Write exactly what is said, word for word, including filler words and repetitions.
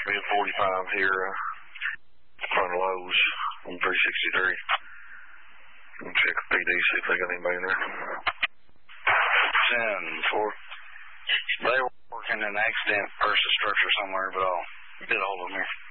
mid forty-five here, uh, in front of Lowe's on three sixty-three. I'll check P D, see if they got anybody in there. ten four. They were working an accident versus structure somewhere, but I'll get a hold of them here.